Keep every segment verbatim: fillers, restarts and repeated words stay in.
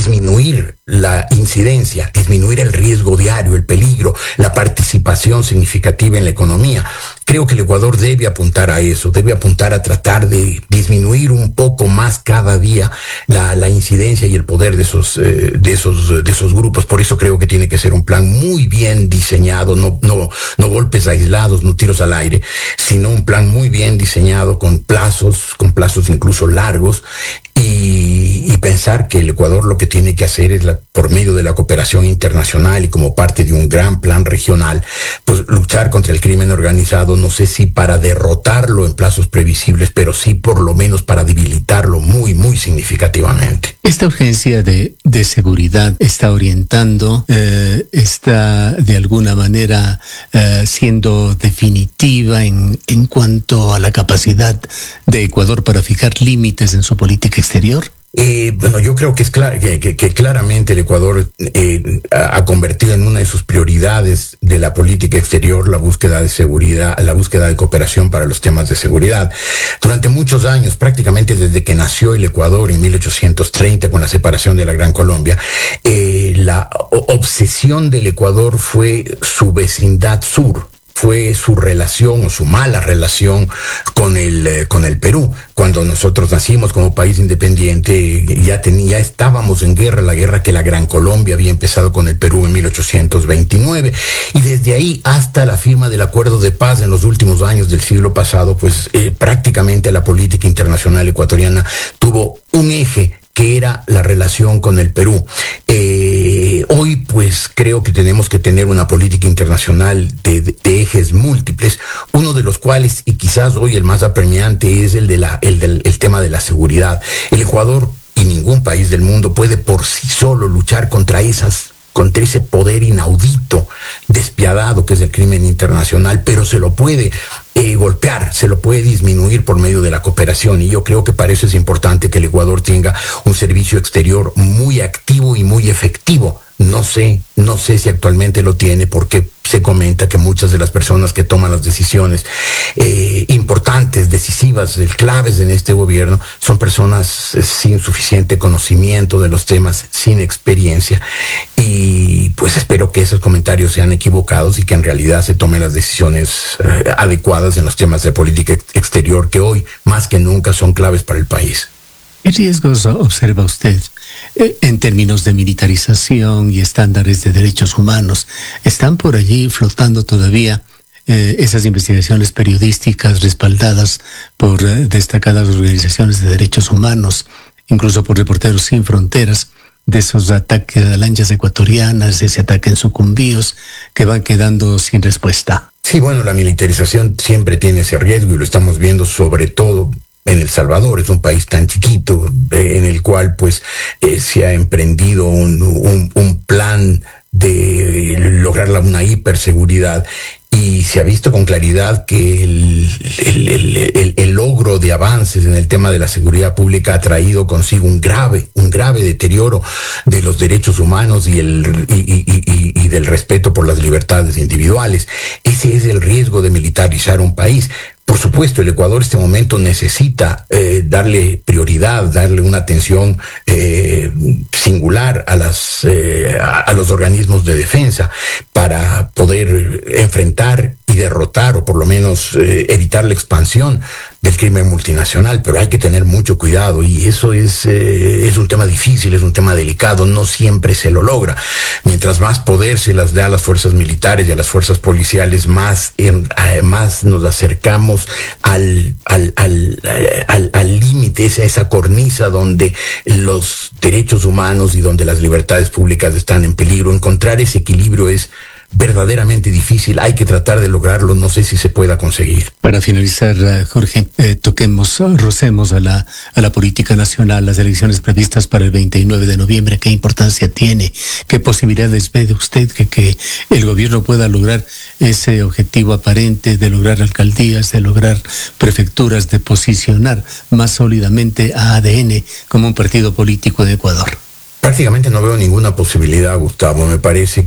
disminuir la incidencia, disminuir el riesgo diario, el peligro, la participación significativa en la economía. Creo que el Ecuador debe apuntar a eso, debe apuntar a tratar de disminuir un poco más cada día la, la incidencia y el poder de esos, eh, de esos, de esos grupos. Por eso creo que tiene que ser un plan muy bien diseñado, no, no, no golpes aislados, no tiros al aire, sino un plan muy bien diseñado con plazos, con plazos incluso largos, y, y pensar que el Ecuador lo que tiene que hacer es, la, por medio de la cooperación internacional y como parte de un gran plan regional, pues luchar contra el crimen organizado, no sé si para derrotarlo en plazos previsibles, pero sí por lo menos para debilitarlo muy, muy significativamente. Esta urgencia de, de seguridad está orientando, eh, está de alguna manera eh, siendo definitiva en, en cuanto a la capacidad de Ecuador para fijar límites en su política exterior. Eh, bueno, yo creo que es clar, que, que, que claramente el Ecuador eh, ha convertido en una de sus prioridades de la política exterior la búsqueda de seguridad, la búsqueda de cooperación para los temas de seguridad. Durante muchos años, prácticamente desde que nació el Ecuador en mil ochocientos treinta con la separación de la Gran Colombia, eh, la obsesión del Ecuador fue su vecindad sur. Fue su relación o su mala relación con el eh, con el Perú. Cuando nosotros nacimos como país independiente, ya tenía, ya estábamos en guerra, la guerra que la Gran Colombia había empezado con el Perú en mil ochocientos veintinueve, y desde ahí hasta la firma del acuerdo de paz en los últimos años del siglo pasado, pues eh, prácticamente la política internacional ecuatoriana tuvo un eje que era la relación con el Perú. Eh, hoy, pues, creo que tenemos que tener una política internacional de, de, de ejes múltiples, uno de los cuales, y quizás hoy el más apremiante, es el, de la, el del el tema de la seguridad. El Ecuador y ningún país del mundo puede por sí solo luchar contra esas contra ese poder inaudito, despiadado que es el crimen internacional, pero se lo puede eh, golpear, se lo puede disminuir por medio de la cooperación, y yo creo que para eso es importante que el Ecuador tenga un servicio exterior muy activo y muy efectivo. No sé, no sé si actualmente lo tiene, porque se comenta que muchas de las personas que toman las decisiones eh, importantes, decisivas, claves en este gobierno, son personas eh, sin suficiente conocimiento de los temas, sin experiencia, y pues espero que esos comentarios sean equivocados y que en realidad se tomen las decisiones eh, adecuadas en los temas de política exterior, que hoy más que nunca son claves para el país. ¿Qué riesgos observa usted eh, en términos de militarización y estándares de derechos humanos? ¿Están por allí flotando todavía eh, esas investigaciones periodísticas respaldadas por eh, destacadas organizaciones de derechos humanos, incluso por Reporteros Sin Fronteras, de esos ataques a lanchas ecuatorianas, de ese ataque en Sucumbíos, que van quedando sin respuesta? Sí, bueno, la militarización siempre tiene ese riesgo y lo estamos viendo sobre todo en El Salvador. Es un país tan chiquito eh, en el cual pues eh, se ha emprendido un, un, un plan de lograr la, una hiperseguridad, y se ha visto con claridad que el, el, el, el, el logro de avances en el tema de la seguridad pública ha traído consigo un grave, un grave deterioro de los derechos humanos y, el, y, y, y, y del respeto por las libertades individuales. Ese es el riesgo de militarizar un país. Por supuesto, el Ecuador en este momento necesita eh, darle prioridad, darle una atención eh, singular a, las, eh, a, a los organismos de defensa para poder enfrentar y derrotar, o por lo menos eh, evitar la expansión del crimen multinacional. Pero hay que tener mucho cuidado, y eso es, eh, es un tema difícil, es un tema delicado, no siempre se lo logra. Mientras más poder se las da a las fuerzas militares y a las fuerzas policiales, más, eh, más nos acercamos al al al al, al límite, esa, esa cornisa donde los derechos humanos y donde las libertades públicas están en peligro. Encontrar ese equilibrio es verdaderamente difícil, hay que tratar de lograrlo, no sé si se pueda conseguir. Para finalizar, Jorge, eh, toquemos, rocemos a la, a la política nacional, las elecciones previstas para el veintinueve de noviembre, ¿qué importancia tiene? ¿Qué posibilidades ve de usted que, que el gobierno pueda lograr ese objetivo aparente de lograr alcaldías, de lograr prefecturas, de posicionar más sólidamente a A D N como un partido político de Ecuador? Prácticamente no veo ninguna posibilidad, Gustavo. Me parece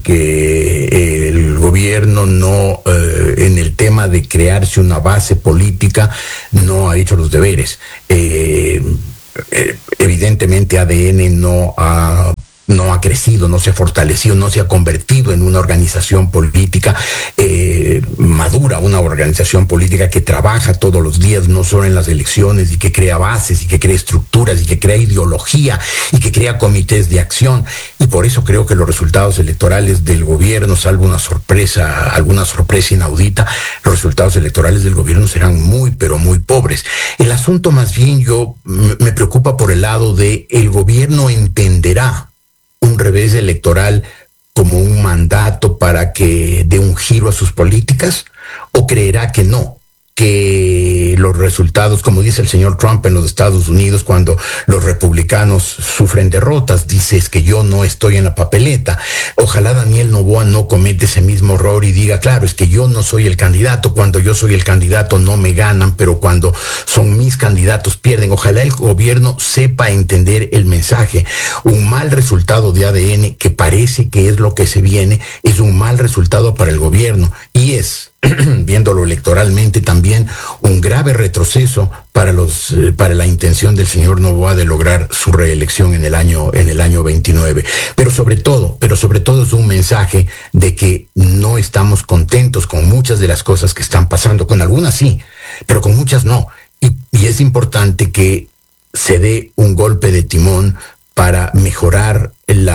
que el gobierno no, eh, en el tema de crearse una base política, no ha hecho los deberes. Eh, eh, evidentemente A D N no ha no ha crecido, no se ha fortalecido, no se ha convertido en una organización política eh, madura, una organización política que trabaja todos los días, no solo en las elecciones, y que crea bases, y que crea estructuras, y que crea ideología, y que crea comités de acción. Y por eso creo que los resultados electorales del gobierno, salvo una sorpresa, alguna sorpresa inaudita, los resultados electorales del gobierno serán muy, pero muy pobres. El asunto más bien yo me preocupa por el lado de el gobierno entenderá un revés electoral como un mandato para que dé un giro a sus políticas, o creerá que no, que los resultados, como dice el señor Trump en los Estados Unidos, cuando los republicanos sufren derrotas, dice: es que yo no estoy en la papeleta. Ojalá Daniel Noboa no cometa ese mismo error y diga: claro, es que yo no soy el candidato, cuando yo soy el candidato no me ganan, pero cuando son mis candidatos pierden. Ojalá el gobierno sepa entender el mensaje. Un mal resultado de A D N, que parece que es lo que se viene, es un mal resultado para el gobierno, y es, viéndolo electoralmente, también un grave retroceso para los eh, para la intención del señor Noboa de lograr su reelección en el año en el año veintinueve. Pero sobre todo, pero sobre todo es un mensaje de que no estamos contentos con muchas de las cosas que están pasando, con algunas sí, pero con muchas no. Y, y es importante que se dé un golpe de timón para mejorar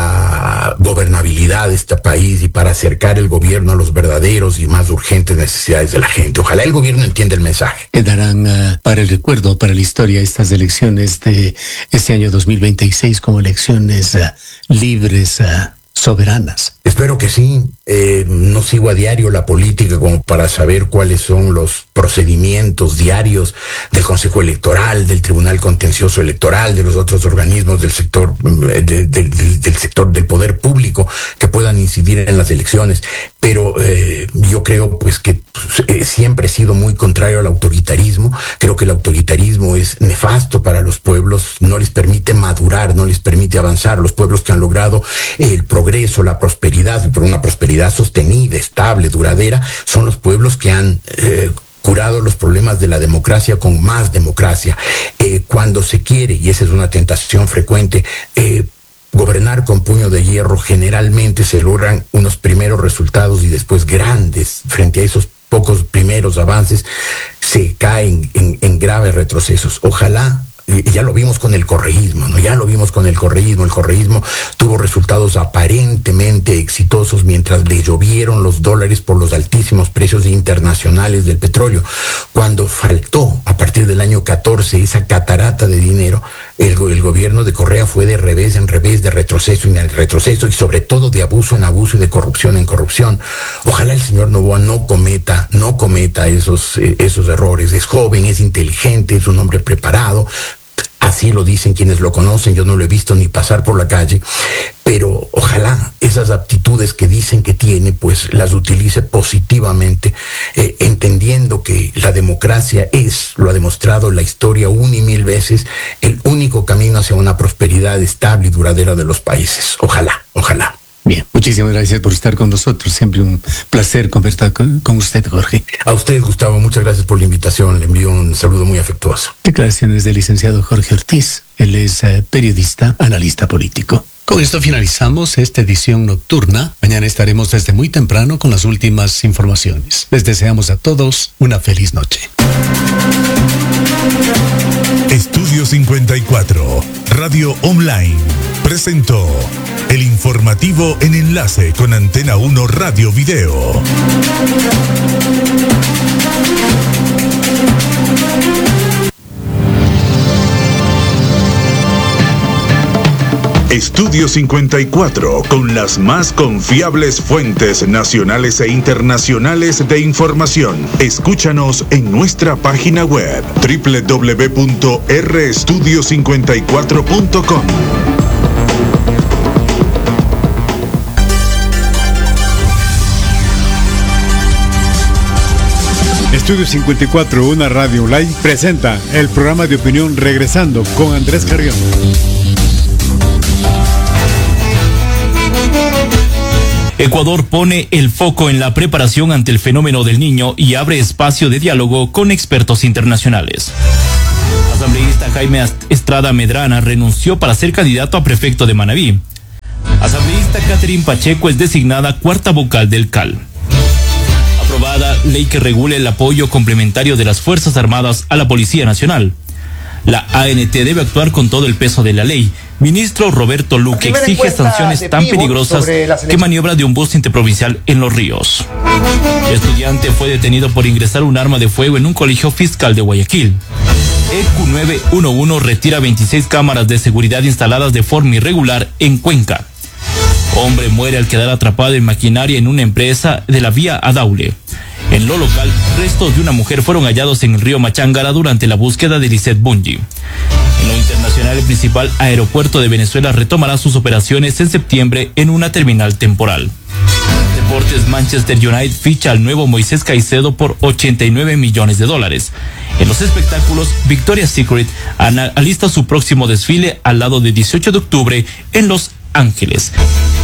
la gobernabilidad de este país y para acercar el gobierno a los verdaderos y más urgentes necesidades de la gente. Ojalá el gobierno entienda el mensaje. Quedarán uh, para el recuerdo, para la historia, estas elecciones de este año dos mil veintiséis como elecciones uh, libres, uh, soberanas. Espero que sí. Eh, no sigo a diario la política como para saber cuáles son los procedimientos diarios del Consejo Electoral, del Tribunal Contencioso Electoral, de los otros organismos del sector de, de, de, del sector del poder público que puedan incidir en las elecciones. Pero eh, yo creo pues que eh, siempre he sido muy contrario al autoritarismo. Creo que el autoritarismo es nefasto para los pueblos, no les permite madurar, no les permite avanzar. Los pueblos que han logrado el progreso, la prosperidad, por una prosperidad sostenida, estable, duradera, son los pueblos que han eh, curado los problemas de la democracia con más democracia. Eh, cuando se quiere, y esa es una tentación frecuente, eh, gobernar con puño de hierro, generalmente se logran unos primeros resultados y después grandes. Frente a esos pocos primeros avances, se caen en, en graves retrocesos. Ojalá. Ya lo vimos con el correísmo, ¿no? Ya lo vimos con el correísmo. El correísmo tuvo resultados aparentemente exitosos mientras le llovieron los dólares por los altísimos precios internacionales del petróleo. Cuando faltó, a partir del año catorce, esa catarata de dinero, el, el gobierno de Correa fue de revés en revés, de retroceso en retroceso, y sobre todo de abuso en abuso y de corrupción en corrupción. Ojalá el señor Noboa no cometa, no cometa esos, eh, esos errores. Es joven, es inteligente, es un hombre preparado. Así lo dicen quienes lo conocen, yo no lo he visto ni pasar por la calle, pero ojalá esas aptitudes que dicen que tiene, pues las utilice positivamente, eh, entendiendo que la democracia es, lo ha demostrado la historia una y mil veces, el único camino hacia una prosperidad estable y duradera de los países. Ojalá, ojalá. Bien, muchísimas gracias por estar con nosotros. Siempre un placer conversar con, con usted, Jorge. A usted, Gustavo, muchas gracias por la invitación. Le envío un saludo muy afectuoso. Declaraciones del licenciado Jorge Ortiz. Él es eh, periodista, analista político. Con esto finalizamos esta edición nocturna. Mañana estaremos desde muy temprano con las últimas informaciones. Les deseamos a todos una feliz noche. Estudio cincuenta y cuatro, Radio Online, presentó el informativo en enlace con Antena uno Radio Video. Estudio cincuenta y cuatro, con las más confiables fuentes nacionales e internacionales de información. Escúchanos en nuestra página web doble u doble u doble u punto r estudio cincuenta y cuatro punto com. Estudio cincuenta y cuatro, una radio online, presenta el programa de opinión Regresando con Andrés Carrión. Ecuador pone el foco en la preparación ante el fenómeno del Niño y abre espacio de diálogo con expertos internacionales. Asambleísta Jaime Estrada Medrana renunció para ser candidato a prefecto de Manabí. Marta Catherine Pacheco es designada cuarta vocal del C A L. Aprobada ley que regule el apoyo complementario de las Fuerzas Armadas a la Policía Nacional. La A N T debe actuar con todo el peso de la ley. Ministro Roberto Luque exige sanciones tan peligrosas que maniobra de un bus interprovincial en Los Ríos. El estudiante fue detenido por ingresar un arma de fuego en un colegio fiscal de Guayaquil. E Q nueve uno uno retira veintiséis cámaras de seguridad instaladas de forma irregular en Cuenca. Hombre muere al quedar atrapado en maquinaria en una empresa de la vía Adaule. En lo local, restos de una mujer fueron hallados en el río Machángara durante la búsqueda de Lisette Bungi. En lo internacional, el principal aeropuerto de Venezuela retomará sus operaciones en septiembre en una terminal temporal. Deportes, Manchester United ficha al nuevo Moisés Caicedo por ochenta y nueve millones de dólares. En los espectáculos, Victoria's Secret alista su próximo desfile al lado de dieciocho de octubre en Los Ángeles.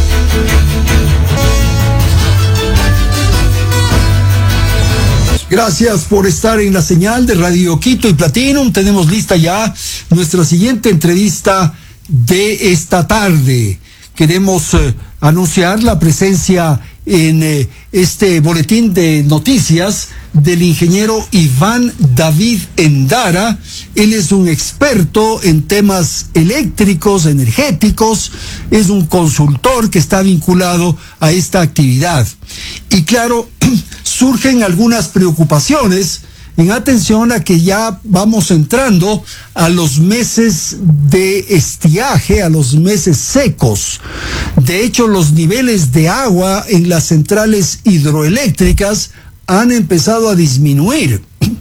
Gracias por estar en la señal de Radio Quito y Platinum. Tenemos lista ya nuestra siguiente entrevista de esta tarde. Queremos eh, anunciar la presencia en eh, este boletín de noticias del ingeniero Iván David Endara. Él es un experto en temas eléctricos, energéticos, es un consultor que está vinculado a esta actividad. Y claro, surgen algunas preocupaciones en atención a que ya vamos entrando a los meses de estiaje, a los meses secos. De hecho, los niveles de agua en las centrales hidroeléctricas han empezado a disminuir.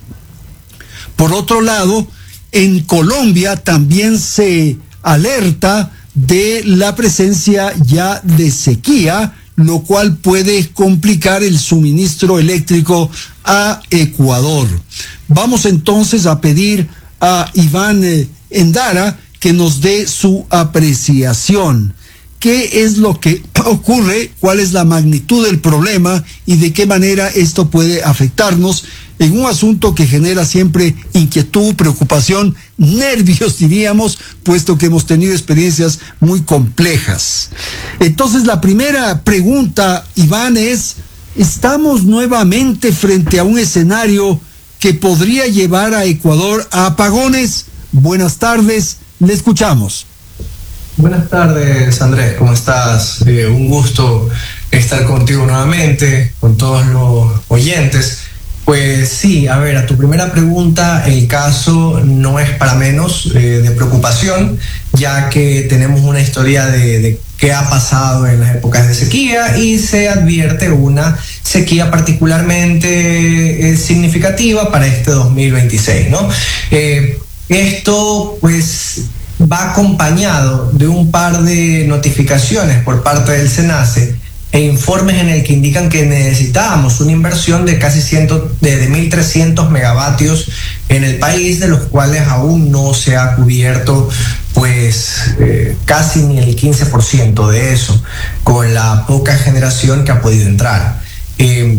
Por otro lado, en Colombia también se alerta de la presencia ya de sequía, lo cual puede complicar el suministro eléctrico a Ecuador. Vamos entonces a pedir a Iván eh, Endara que nos dé su apreciación. ¿Qué es lo que ocurre? ¿Cuál es la magnitud del problema? ¿Y de qué manera esto puede afectarnos en un asunto que genera siempre inquietud, preocupación, nervios, diríamos, puesto que hemos tenido experiencias muy complejas? Entonces, la primera pregunta, Iván, es: ¿estamos nuevamente frente a un escenario que podría llevar a Ecuador a apagones? Buenas tardes, le escuchamos. Buenas tardes, Andrés, ¿cómo estás? Eh, un gusto estar contigo nuevamente, con todos los oyentes. Pues sí, a ver, a tu primera pregunta, el caso no es para menos eh, de preocupación, ya que tenemos una historia de, de qué ha pasado en las épocas de sequía y se advierte una sequía particularmente eh, significativa para este dos mil veintiséis, ¿no? Eh, esto, pues, va acompañado de un par de notificaciones por parte del SENACE e informes en el que indican que necesitábamos una inversión de casi ciento, de, de mil trescientos megavatios en el país, de los cuales aún no se ha cubierto pues eh, casi ni el quince por ciento de eso, con la poca generación que ha podido entrar. Eh,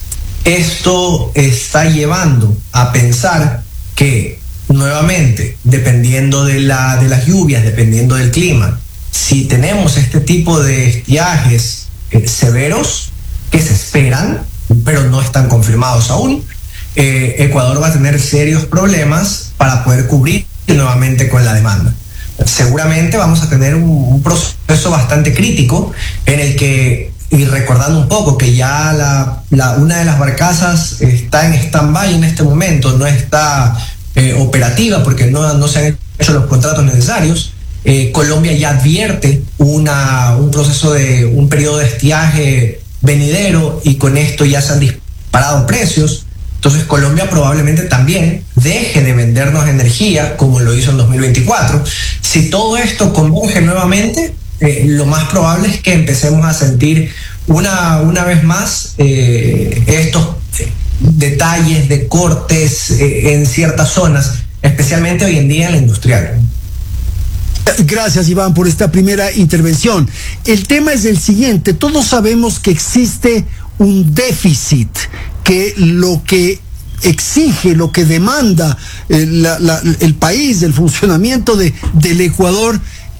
esto está llevando a pensar que nuevamente, dependiendo de, la, de las lluvias, dependiendo del clima, si tenemos este tipo de estiajes eh, severos que se esperan, pero no están confirmados aún, eh, Ecuador va a tener serios problemas para poder cubrir nuevamente con la demanda. Seguramente vamos a tener un, un proceso bastante crítico en el que, y recordando un poco que ya la, la, una de las barcazas está en stand-by en este momento, no está Eh, operativa porque no, no se han hecho los contratos necesarios. eh, Colombia ya advierte una, un proceso de un periodo de estiaje venidero y con esto ya se han disparado precios. Entonces Colombia probablemente también deje de vendernos energía como lo hizo en dos mil veinticuatro. Si todo esto converge nuevamente, eh, lo más probable es que empecemos a sentir una, una vez más eh, estos eh, detalles de cortes eh, en ciertas zonas, especialmente hoy en día en la industrial. Gracias, Iván, por esta primera intervención. El tema es el siguiente: todos sabemos que existe un déficit, que lo que exige, lo que demanda eh, la, la, el país, el funcionamiento de, del Ecuador,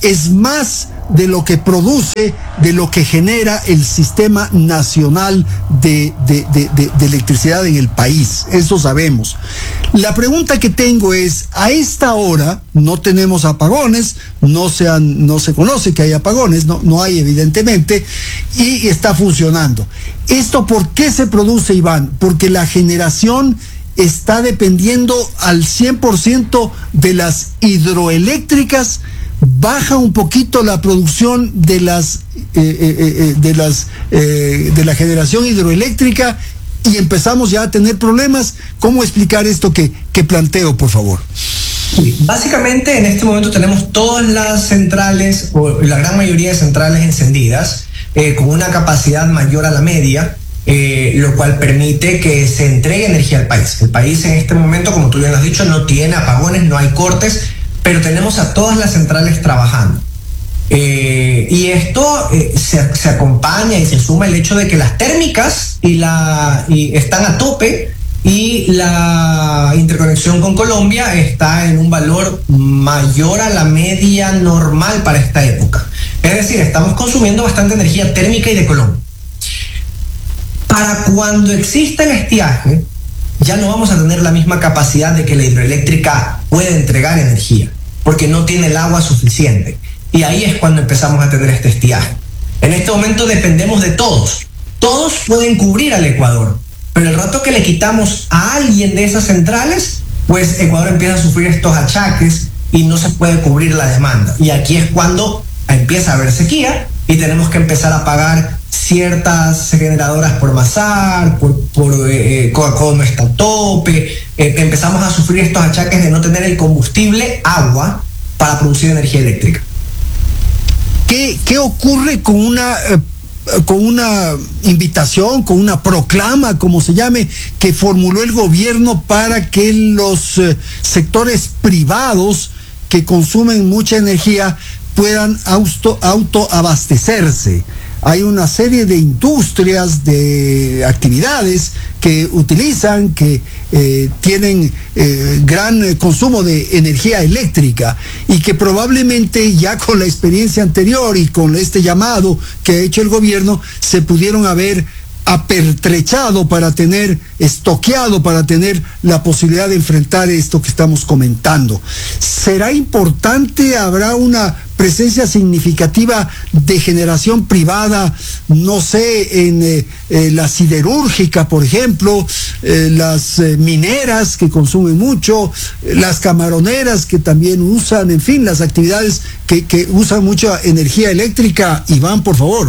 es más de lo que produce, de lo que genera el sistema nacional de, de, de, de, de electricidad en el país. Eso sabemos. La pregunta que tengo es, a esta hora no tenemos apagones, no se, han, no se conoce que hay apagones, no, no hay evidentemente, y está funcionando. ¿Esto por qué se produce, Iván? Porque la generación está dependiendo al cien por ciento de las hidroeléctricas. Baja un poquito la producción de las eh, eh, de las eh, de la generación hidroeléctrica y empezamos ya a tener problemas. ¿Cómo explicar esto que, que planteo, por favor? Sí, básicamente en este momento tenemos todas las centrales, o la gran mayoría de centrales encendidas, eh, con una capacidad mayor a la media, eh, lo cual permite que se entregue energía al país. El país en este momento, como tú bien lo has dicho, no tiene apagones, no hay cortes, pero tenemos a todas las centrales trabajando. Eh, y esto eh, se, se acompaña y se suma el hecho de que las térmicas y la, y están a tope y la interconexión con Colombia está en un valor mayor a la media normal para esta época. Es decir, estamos consumiendo bastante energía térmica y de Colombia. Para cuando exista el estiaje, ya no vamos a tener la misma capacidad de que la hidroeléctrica puede entregar energía, porque no tiene el agua suficiente. Y ahí es cuando empezamos a tener este estiaje. En este momento dependemos de todos. Todos pueden cubrir al Ecuador, pero el rato que le quitamos a alguien de esas centrales, pues Ecuador empieza a sufrir estos achaques y no se puede cubrir la demanda. Y aquí es cuando empieza a haber sequía y tenemos que empezar a pagar ciertas generadoras por Mazar, por, por eh, Coca-Cola no está a tope, eh, empezamos a sufrir estos achaques de no tener el combustible, agua, para producir energía eléctrica. ¿Qué, qué ocurre con una, eh, con una invitación, con una proclama, como se llame, que formuló el gobierno para que los eh, sectores privados que consumen mucha energía puedan auto, autoabastecerse? Hay una serie de industrias, de actividades que utilizan, que eh, tienen eh, gran eh, consumo de energía eléctrica y que probablemente ya con la experiencia anterior y con este llamado que ha hecho el gobierno se pudieron haber apertrechado para tener, estoqueado para tener la posibilidad de enfrentar esto que estamos comentando. ¿Será importante? ¿Habrá una presencia significativa de generación privada, no sé, en eh, eh, la siderúrgica, por ejemplo, eh, las eh, mineras que consumen mucho, eh, las camaroneras que también usan, en fin, las actividades que, que usan mucha energía eléctrica? Iván, por favor.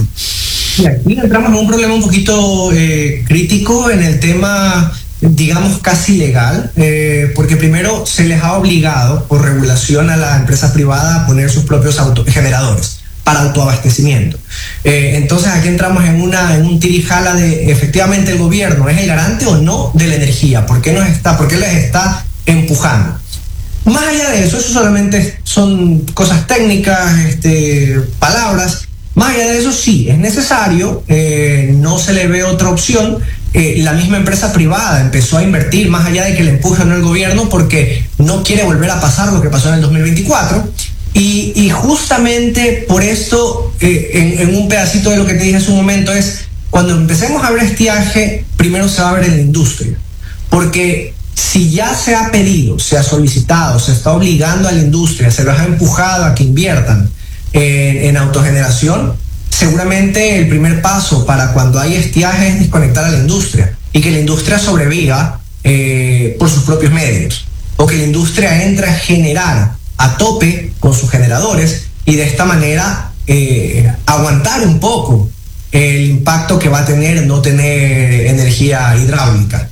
Y aquí entramos en un problema un poquito eh, crítico en el tema, digamos, casi legal, eh, porque primero se les ha obligado por regulación a la empresa privada a poner sus propios auto generadores para autoabastecimiento. Eh, entonces aquí entramos en, una, en un tirijala de efectivamente el gobierno es el garante o no de la energía, ¿por qué, nos está, por qué les está empujando? Más allá de eso, eso solamente son cosas técnicas, este, palabras. Más allá de eso, sí, es necesario, eh, no se le ve otra opción. Eh, la misma empresa privada empezó a invertir, más allá de que le empuje o no el gobierno, porque no quiere volver a pasar lo que pasó en el dos mil veinticuatro. Y, y justamente por esto, eh, en, en un pedacito de lo que te dije hace un momento, es cuando empecemos a ver estiaje, primero se va a ver en la industria. Porque si ya se ha pedido, se ha solicitado, se está obligando a la industria, se los ha empujado a que inviertan En, en autogeneración, seguramente el primer paso para cuando hay estiaje es desconectar a la industria y que la industria sobreviva eh, por sus propios medios, o que la industria entre a generar a tope con sus generadores y de esta manera eh, aguantar un poco el impacto que va a tener no tener energía hidráulica.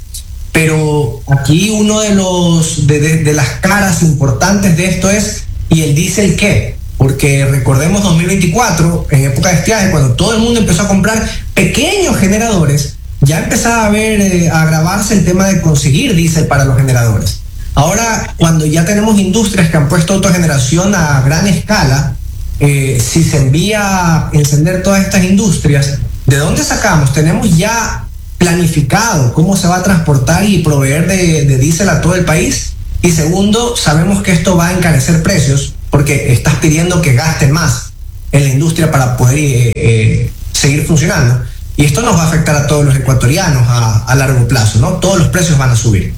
Pero aquí uno de los de, de, de las caras importantes de esto es, ¿y el diésel qué? Porque recordemos dos mil veinticuatro, en época de estiaje, cuando todo el mundo empezó a comprar pequeños generadores, ya empezaba a ver, eh, a agravarse el tema de conseguir diésel para los generadores. Ahora, cuando ya tenemos industrias que han puesto autogeneración a gran escala, eh, si se envía a encender todas estas industrias, ¿de dónde sacamos? Tenemos ya planificado cómo se va a transportar y proveer de, de diésel a todo el país. Y segundo, sabemos que esto va a encarecer precios, porque estás pidiendo que gasten más en la industria para poder eh, eh, seguir funcionando. Y esto nos va a afectar a todos los ecuatorianos a, a largo plazo, ¿no? Todos los precios van a subir.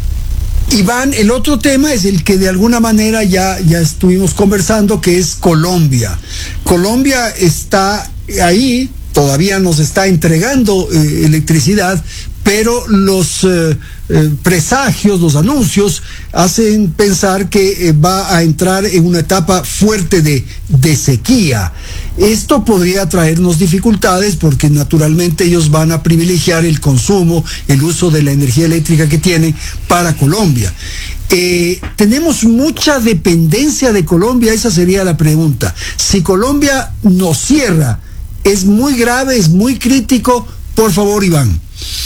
Iván, el otro tema es el que de alguna manera ya, ya estuvimos conversando, que es Colombia. Colombia está ahí, todavía nos está entregando eh, electricidad, pero los eh, eh, presagios, los anuncios hacen pensar que eh, va a entrar en una etapa fuerte de, de sequía. Esto podría traernos dificultades porque naturalmente ellos van a privilegiar el consumo, el uso de la energía eléctrica que tienen para Colombia. Eh, tenemos mucha dependencia de Colombia, esa sería la pregunta. Si Colombia nos cierra, ¿es muy grave, es muy crítico? Por favor, Iván.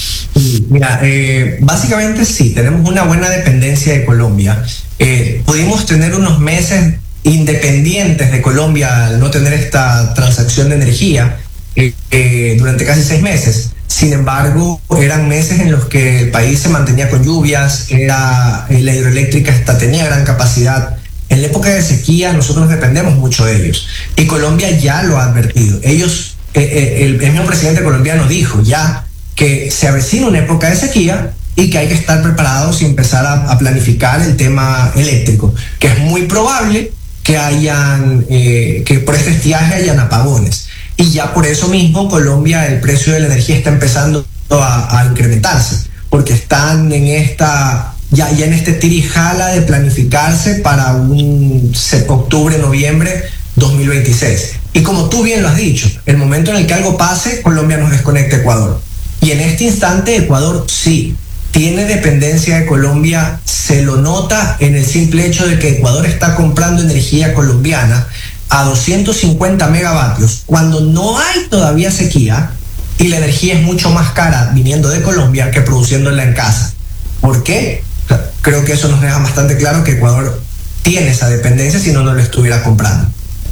Mira, eh, básicamente sí, tenemos una buena dependencia de Colombia. Eh, pudimos tener unos meses independientes de Colombia al no tener esta transacción de energía eh, eh, durante casi seis meses. Sin embargo, eran meses en los que el país se mantenía con lluvias, era, eh, la hidroeléctrica hasta tenía gran capacidad. En la época de sequía nosotros dependemos mucho de ellos y Colombia ya lo ha advertido. Ellos, eh, eh, el, el mismo presidente colombiano dijo ya que se avecina una época de sequía y que hay que estar preparados y empezar a, a planificar el tema eléctrico, que es muy probable que hayan, eh, que por este estiaje hayan apagones. Y ya por eso mismo Colombia, el precio de la energía está empezando a, a incrementarse, porque están en esta, ya, ya en este tirijala de planificarse para un octubre, noviembre dos mil veintiséis. Y como tú bien lo has dicho, el momento en el que algo pase, Colombia nos desconecta a Ecuador. Y en este instante Ecuador sí tiene dependencia de Colombia, se lo nota en el simple hecho de que Ecuador está comprando energía colombiana a doscientos cincuenta megavatios cuando no hay todavía sequía y la energía es mucho más cara viniendo de Colombia que produciéndola en casa. ¿Por qué? Creo que eso nos deja bastante claro que Ecuador tiene esa dependencia, si no, no lo estuviera comprando.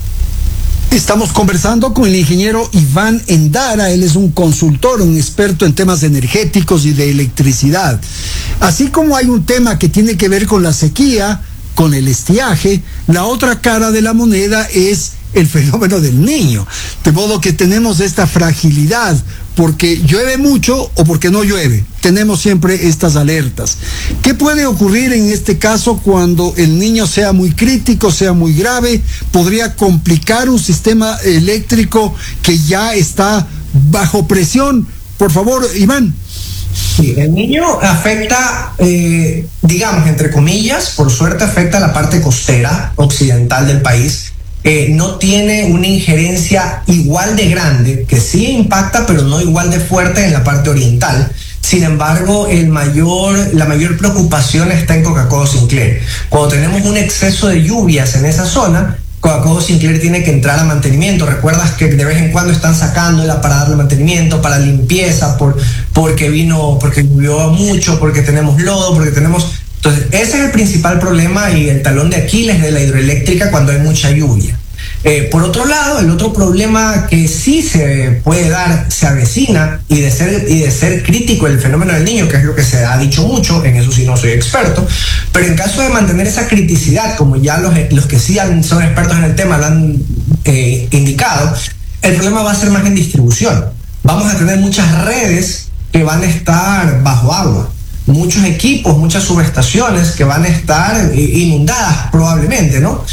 Estamos conversando con el ingeniero Iván Endara. Él es un consultor, un experto en temas energéticos y de electricidad. Así como hay un tema que tiene que ver con la sequía, con el estiaje, la otra cara de la moneda es el fenómeno del Niño. De modo que tenemos esta fragilidad, porque llueve mucho o porque no llueve. Tenemos siempre estas alertas. ¿Qué puede ocurrir en este caso cuando el Niño sea muy crítico, sea muy grave? Podría complicar un sistema eléctrico que ya está bajo presión. Por favor, Iván. Sí, el Niño afecta, eh, digamos, entre comillas, por suerte afecta a la parte costera occidental del país. Eh, no tiene una injerencia igual de grande, que sí impacta, pero no igual de fuerte en la parte oriental. Sin embargo, el mayor, la mayor preocupación está en Coca-Cola Sinclair. Cuando tenemos un exceso de lluvias en esa zona, Coca-Cola Sinclair tiene que entrar a mantenimiento. Recuerdas que de vez en cuando están sacándola para darle mantenimiento, para limpieza, por, porque vino, porque llovió mucho, porque tenemos lodo, porque tenemos... Entonces, ese es el principal problema y el talón de Aquiles de la hidroeléctrica cuando hay mucha lluvia. Eh, por otro lado, el otro problema que sí se puede dar, se avecina, y de ser, y de ser crítico el fenómeno del Niño, que es lo que se ha dicho mucho, en eso sí no soy experto, pero en caso de mantener esa criticidad, como ya los, los que sí han, son expertos en el tema lo han eh, indicado, el problema va a ser más en distribución. Vamos a tener muchas redes que van a estar bajo agua, muchos equipos, muchas subestaciones que van a estar inundadas probablemente, ¿no?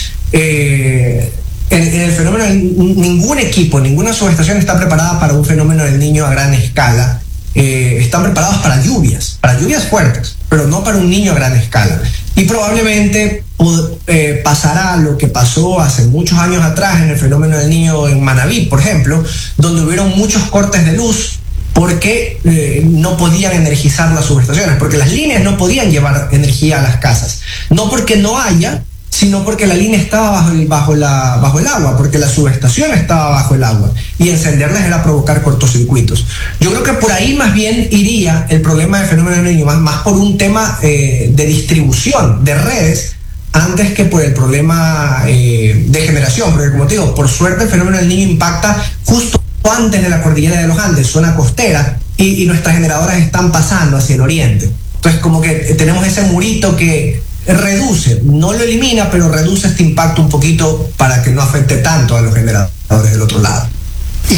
Eh, en, en el fenómeno, ningún equipo, ninguna subestación está preparada para un fenómeno del Niño a gran escala. Eh, están preparados para lluvias, para lluvias fuertes, pero no para un Niño a gran escala. Y probablemente eh, pasará lo que pasó hace muchos años atrás en el fenómeno del Niño en Manabí, por ejemplo, donde hubieron muchos cortes de luz porque eh, no podían energizar las subestaciones, porque las líneas no podían llevar energía a las casas. No porque no haya, sino porque la línea estaba bajo el, bajo la, bajo el agua, porque la subestación estaba bajo el agua, y encenderlas era provocar cortocircuitos. Yo creo que por ahí más bien iría el problema del fenómeno del Niño, más, más por un tema eh, de distribución de redes, antes que por el problema eh, de generación, porque como te digo, por suerte el fenómeno del Niño impacta justo antes de la cordillera de los Andes, zona costera, y, y nuestras generadoras están pasando hacia el oriente. Entonces como que tenemos ese murito que reduce, no lo elimina, pero reduce este impacto un poquito para que no afecte tanto a los generadores del otro lado.